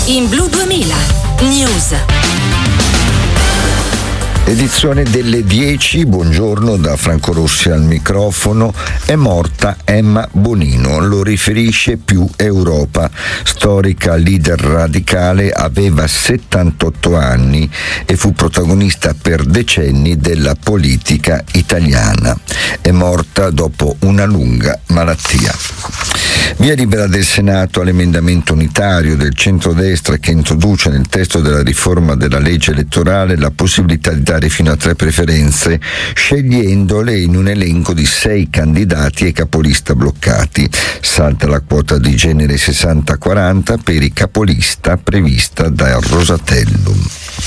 in Blu 2000 News. Edizione delle 10, buongiorno da Franco Rossi al microfono. È morta Emma Bonino, lo riferisce Più Europa. Storica leader radicale, aveva 78 anni e fu protagonista per decenni della politica italiana. È morta dopo una lunga malattia. Via libera del Senato all'emendamento unitario del centrodestra che introduce nel testo della riforma della legge elettorale la possibilità di dare fino a 3 preferenze, scegliendole in un elenco di 6 candidati e capolista bloccati. Salta la quota di genere 60-40 per i capolista prevista dal Rosatellum.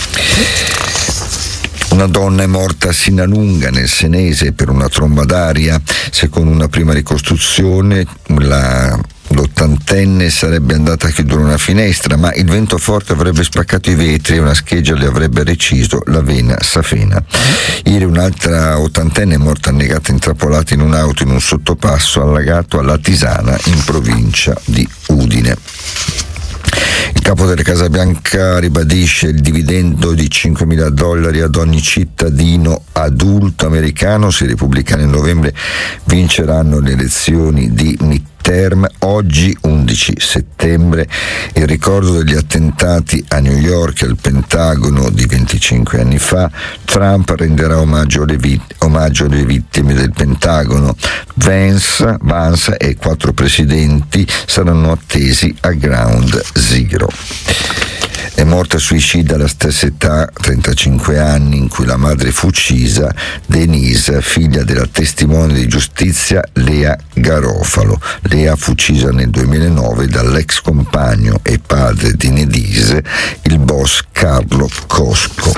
Una donna è morta a Sinalunga, nel Senese, per una tromba d'aria. Secondo una prima ricostruzione, l'80enne sarebbe andata a chiudere una finestra, ma il vento forte avrebbe spaccato i vetri e una scheggia le avrebbe reciso la vena safena. Ieri un'altra 80enne è morta annegata intrappolata in un'auto in un sottopasso allagato alla Tisana, in provincia di Udine. Il capo della Casa Bianca ribadisce il dividendo di $5.000 ad ogni cittadino adulto americano se i repubblicani a novembre vinceranno le elezioni di midterm. Oggi, 11 settembre, il ricordo degli attentati a New York e al Pentagono di 25 anni fa. Trump renderà omaggio alle vittime del Pentagono. Vance e 4 presidenti saranno attesi a Ground Zero. È morta suicida alla stessa età, 35 anni, in cui la madre fu uccisa, Denise, figlia della testimone di giustizia Lea Garofalo. Lea fu uccisa nel 2009 dall'ex compagno e padre di Denise, il boss Carlo Cosco.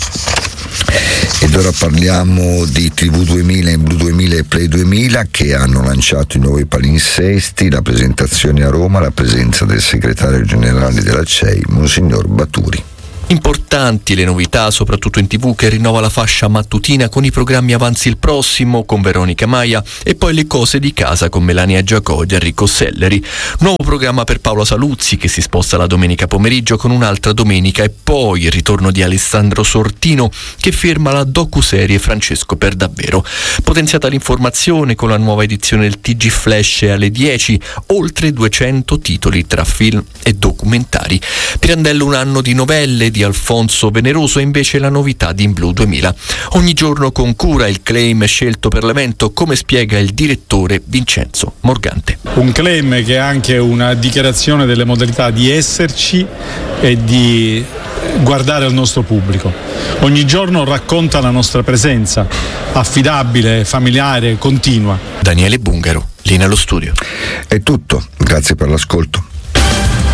Ed ora parliamo di TV 2000, in Blu 2000 e Play 2000, che hanno lanciato i nuovi palinsesti. La presentazione a Roma, la presenza del segretario generale della CEI, Monsignor Baturi. Importanti le novità, soprattutto in TV, che rinnova la fascia mattutina con i programmi Avanzi il prossimo con Veronica Maia e poi Le cose di casa con Melania Giacò ed Enrico Selleri. Nuovo programma per Paola Saluzzi che si sposta la domenica pomeriggio con un'altra domenica, e poi il ritorno di Alessandro Sortino che firma la docuserie Francesco per davvero. Potenziata l'informazione con la nuova edizione del TG Flash alle 10, oltre 200 titoli tra film e documentari. Pirandello, un anno di novelle di Alfonso Veneroso, è invece la novità di In Blu 2000. Ogni giorno con cura, il claim scelto per l'evento, come spiega il direttore Vincenzo Morgante. Un claim che è anche una dichiarazione delle modalità di esserci e di guardare al nostro pubblico. Ogni giorno racconta la nostra presenza, affidabile, familiare, continua. Daniele Bungaro, lì nello studio. È tutto, grazie per l'ascolto.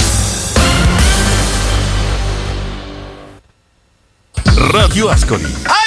Radio Ascoli.